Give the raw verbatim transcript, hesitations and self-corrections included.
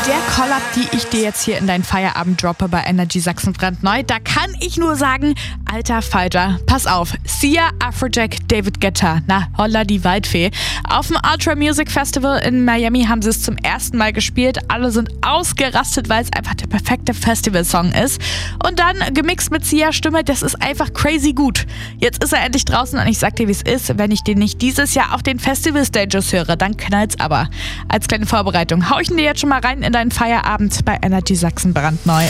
Der Collab, die ich dir jetzt hier in deinen Feierabend droppe bei Energy Sachsen brandneu, da kann ich nur sagen, alter Falter, pass auf, Sia, Afrojack, David Guetta, na holla die Waldfee. Auf dem Ultra Music Festival in Miami haben sie es zum ersten Mal gespielt, alle sind ausgerastet, weil es einfach der perfekte Festivalsong ist. Und dann gemixt mit Sias Stimme, das ist einfach crazy gut. Jetzt ist er endlich draußen und ich sag dir, wie es ist, wenn ich den nicht dieses Jahr auf den Festival-Stages höre, dann knallt's aber. Als kleine Vorbereitung hau ich ihn dir jetzt schon mal rein in deinen Feierabend bei Energy Sachsen brandneu.